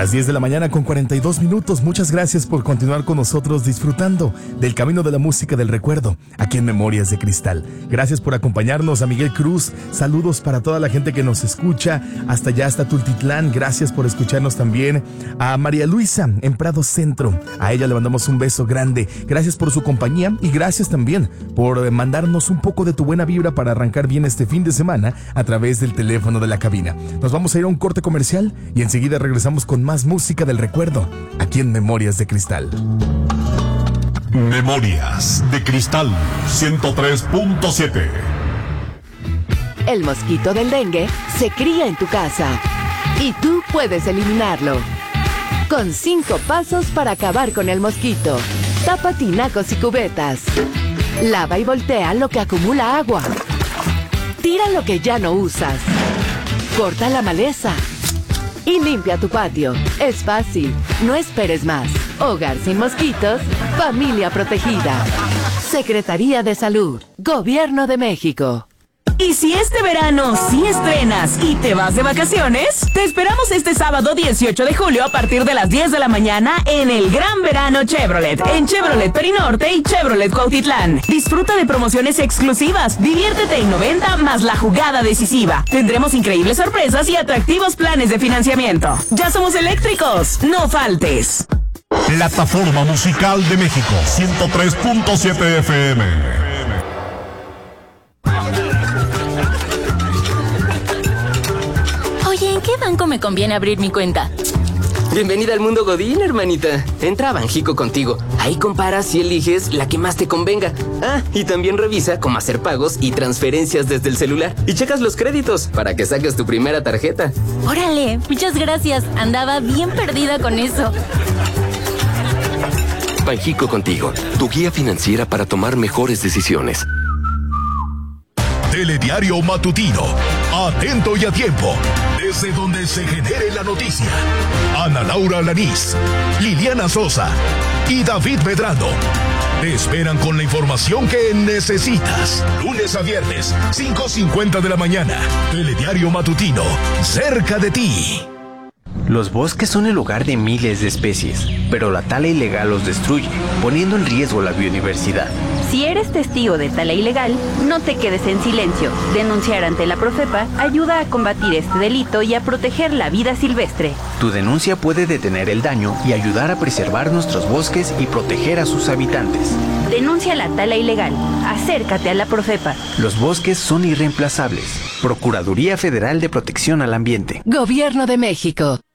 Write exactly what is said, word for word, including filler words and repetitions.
las diez de la mañana con cuarenta y dos minutos. Muchas gracias por continuar con nosotros disfrutando del camino de la música del recuerdo aquí en Memorias de Cristal. Gracias por acompañarnos a Miguel Cruz. Saludos para toda la gente que nos escucha hasta allá, hasta Tultitlán. Gracias por escucharnos también a María Luisa en Prado Centro. A ella le mandamos un beso grande. Gracias por su compañía y gracias también por mandarnos un poco de tu buena vibra para arrancar bien este fin de semana a través del teléfono de la cabina. Nos vamos a ir a un corte comercial y enseguida regresamos con más música del recuerdo aquí en Memorias de Cristal. Memorias de Cristal ciento tres punto siete. El mosquito del dengue se cría en tu casa y tú puedes eliminarlo. Con cinco pasos para acabar con el mosquito. Tapa tinacos y cubetas. Lava y voltea lo que acumula agua. Tira lo que ya no usas. Corta la maleza. Y limpia tu patio. Es fácil. No esperes más. Hogar sin mosquitos. Familia protegida. Secretaría de Salud. Gobierno de México. Y si este verano sí estrenas y te vas de vacaciones, te esperamos este sábado dieciocho de julio a partir de las diez de la mañana en el Gran Verano Chevrolet, en Chevrolet Perinorte y Chevrolet Cuautitlán. Disfruta de promociones exclusivas, diviértete en noventa más la jugada decisiva. Tendremos increíbles sorpresas y atractivos planes de financiamiento. ¡Ya somos eléctricos! ¡No faltes! Plataforma Musical de México ciento tres punto siete F M. Oye, ¿en qué banco me conviene abrir mi cuenta? Bienvenida al mundo Godín, hermanita. Entra a Banjico Contigo. Ahí comparas y eliges la que más te convenga. Ah, y también revisa cómo hacer pagos y transferencias desde el celular. Y checas los créditos para que saques tu primera tarjeta. Órale, muchas gracias. Andaba bien perdida con eso. Banjico Contigo, tu guía financiera para tomar mejores decisiones. Telediario Matutino. Atento y a tiempo. Desde donde se genere la noticia. Ana Laura Lanís, Liliana Sosa y David Medrano te esperan con la información que necesitas. Lunes a viernes, cinco cincuenta de la mañana. Telediario Matutino. Cerca de ti. Los bosques son el hogar de miles de especies, pero la tala ilegal los destruye, poniendo en riesgo la biodiversidad. Si eres testigo de tala ilegal, no te quedes en silencio. Denunciar ante la Profepa ayuda a combatir este delito y a proteger la vida silvestre. Tu denuncia puede detener el daño y ayudar a preservar nuestros bosques y proteger a sus habitantes. Denuncia la tala ilegal. Acércate a la Profepa. Los bosques son irreemplazables. Procuraduría Federal de Protección al Ambiente. Gobierno de México.